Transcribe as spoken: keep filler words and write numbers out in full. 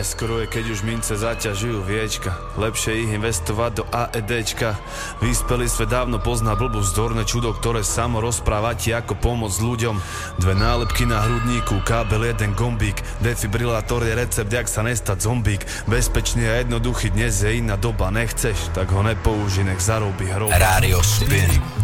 Neskoro je, keď už mince zaťažujú viečka. Lepšie ich investovať do AEDčka. Vyspelý svet dávno pozná blbú vzdorné čudo, ktoré samo rozpráva ti ako pomoc ľuďom. Dve nálepky na hrudníku, kábel, jeden gombík. Defibrilátor je recept, jak sa nestať zombík. Bezpečný a jednoduchý, dnes je iná doba. Nechceš, tak ho nepouži, nech zarobí hrob. Rádio Spin.